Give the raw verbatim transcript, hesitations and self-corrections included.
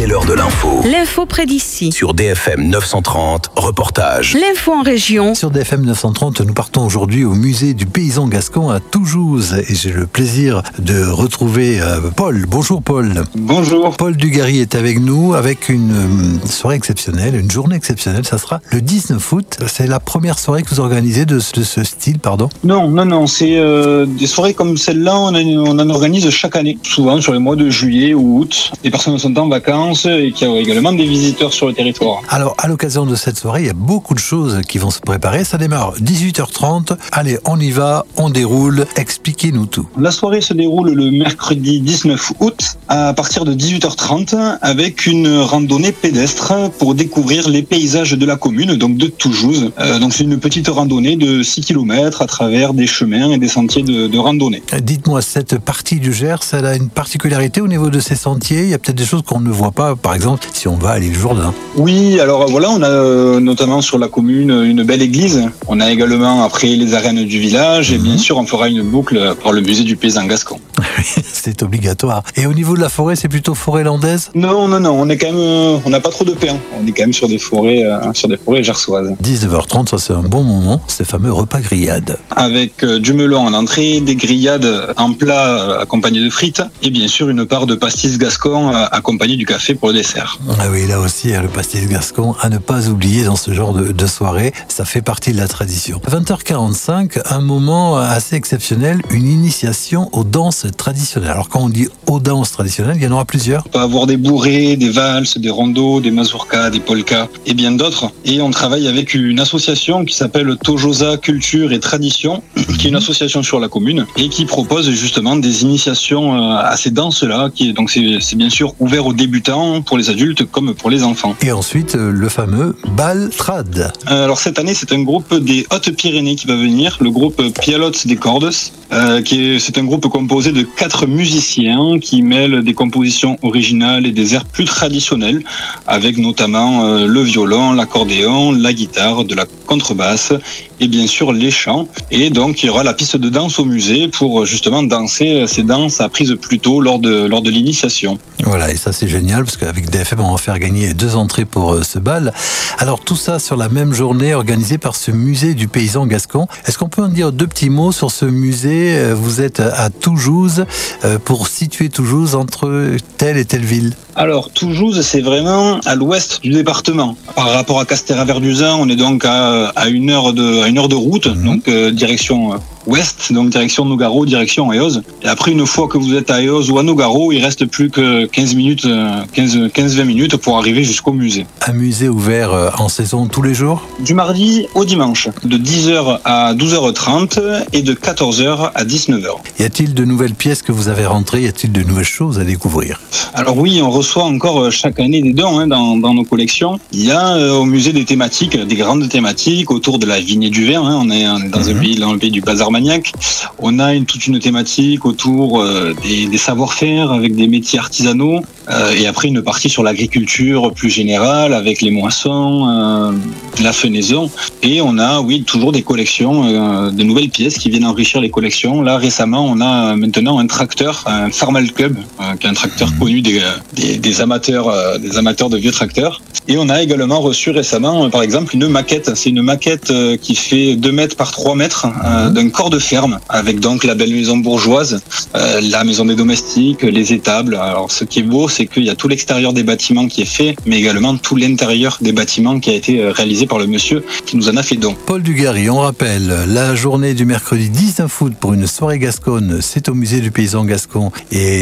C'est l'heure de l'info. L'info près d'ici. Sur D F M neuf cent trente, reportage. L'info en région. Sur D F M neuf cent trente, nous partons aujourd'hui au musée du paysan gascon à Toujouz. Et j'ai le plaisir de retrouver euh, Paul. Bonjour Paul. Bonjour. Paul Dugarry est avec nous avec une euh, soirée exceptionnelle, une journée exceptionnelle. Ça sera le dix-neuf août. C'est la première soirée que vous organisez de, de ce style, pardon? Non, non, non. C'est euh, des soirées comme celle-là, on, a, on en organise chaque année. Souvent sur les mois de juillet ou août. Les personnes sont en vacances et qu'il y a également des visiteurs sur le territoire. Alors, à l'occasion de cette soirée, il y a beaucoup de choses qui vont se préparer. Ça démarre dix-huit heures trente. Allez, on y va, on déroule. Expliquez-nous tout. La soirée se déroule le mercredi dix-neuf août à partir de dix-huit heures trente avec une randonnée pédestre pour découvrir les paysages de la commune, donc de Toujouz. Euh, donc c'est une petite randonnée de six kilomètres à travers des chemins et des sentiers de, de randonnée. Dites-moi, cette partie du Gers, elle a une particularité au niveau de ces sentiers. Il y a peut-être des choses qu'on ne voit pas, par exemple, si on va à l'île Jourdain. Oui, alors voilà, on a euh, notamment sur la commune une belle église. On a également après les arènes du village et mmh. bien sûr on fera une boucle par le musée du paysan gascon. C'est obligatoire. Et au niveau de la forêt, c'est plutôt forêt landaise? Non, non, non, on est quand même, euh, on n'a pas trop de pain. On est quand même sur des forêts, euh, sur des forêts gersoises. dix-neuf heures trente, ça c'est un bon moment, ces fameux repas grillades. Avec euh, du melon en entrée, des grillades en plat euh, accompagnées de frites et bien sûr une part de pastis gascon euh, accompagnée du café pour le dessert. Ah oui, là aussi, le pastis gascon à ne pas oublier dans ce genre de, de soirée, ça fait partie de la tradition. vingt heures quarante-cinq, un moment assez exceptionnel, une initiation aux danses traditionnelles. Alors quand on dit aux danses traditionnelles, il y en aura plusieurs. On peut avoir des bourrées, des valses, des rondos, des mazurkas, des polkas et bien d'autres. Et on travaille avec une association qui s'appelle Tojoza Culture et Tradition, qui est une association sur la commune et qui propose justement des initiations à ces danses-là. Qui, donc c'est, c'est bien sûr ouvert aux débutants, pour les adultes comme pour les enfants. Et ensuite, le fameux bal trad. Alors cette année, c'est un groupe des Hautes-Pyrénées qui va venir, le groupe Pialotes des Cordes, euh, qui est, c'est un groupe composé de quatre musiciens qui mêlent des compositions originales et des airs plus traditionnels, avec notamment euh, le violon, l'accordéon, la guitare, de la contrebasse et bien sûr les chants. Et donc il y aura la piste de danse au musée pour justement danser ces danses apprises plus tôt lors de, lors de l'initiation. Voilà, et ça c'est génial parce qu'avec D F M on va faire gagner deux entrées pour euh, ce bal. Alors tout ça sur la même journée organisée par ce musée du paysan gascon. Est-ce qu'on peut en dire deux petits mots sur ce musée? Vous êtes à Toujouz, euh, pour situer Toujouz entre telle et telle ville. Alors Toujouz, c'est vraiment à l'ouest du département. Par rapport à Castéra-Verduzan, on est donc à, à une heure de, à une heure de route, mmh. donc euh, direction euh, ouest, donc direction Nogaro, direction Eoz. Et après, une fois que vous êtes à Eoz ou à Nogaro, il reste plus que quinze minutes, quinze à vingt minutes pour arriver jusqu'au musée. Un musée ouvert en saison tous les jours? Du mardi au dimanche, de dix heures à douze heures trente et de quatorze heures à dix-neuf heures. Y a-t-il de nouvelles pièces que vous avez rentrées? Y a-t-il de nouvelles choses à découvrir? Alors oui, on reçoit encore chaque année des dons hein, dans, dans nos collections. Il y a euh, au musée des thématiques, des grandes thématiques autour de la vigne et du vin. Hein. On est, on est dans, mmh. un pays, dans le pays du bazar maniaque. On a une, toute une thématique autour euh, des, des savoir-faire avec des métiers artisanaux euh, et après une partie sur l'agriculture plus générale avec les moissons, euh, la fenaison. Et on a, oui, toujours des collections, euh, de nouvelles pièces qui viennent enrichir les collections. Là, récemment, on a maintenant un tracteur, un Farmal Club, euh, qui est un tracteur mmh. connu des, des, des amateurs, euh, des amateurs de vieux tracteurs. Et on a également reçu récemment, euh, par exemple, une maquette. C'est une maquette euh, qui fait deux mètres par trois mètres euh, d'un corps de ferme, avec donc la belle maison bourgeoise, euh, la maison des domestiques, les étables. Alors ce qui est beau, c'est qu'il y a tout l'extérieur des bâtiments qui est fait, mais également tout l'intérieur des bâtiments qui a été réalisé par le monsieur qui nous en a fait don. Paul Dugarry, on rappelle, la journée du mercredi dix-neuf août pour une soirée gasconne, c'est au musée du paysan gascon. Et